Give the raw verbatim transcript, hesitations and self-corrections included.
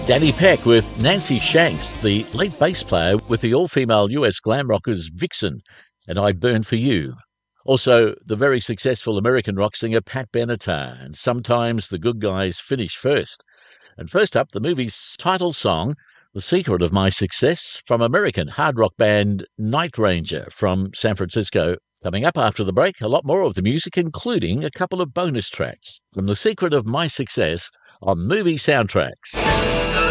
Danny Peck with Nancy Shanks, the lead bass player with the all-female U S glam rockers Vixen, and I Burn For You. Also, the very successful American rock singer Pat Benatar, and Sometimes the Good Guys Finish First. And first up, the movie's title song, The Secret of My Success, from American hard rock band Night Ranger from San Francisco. Coming up after the break, a lot more of the music, including a couple of bonus tracks from The Secret of My Success on Movie Soundtracks.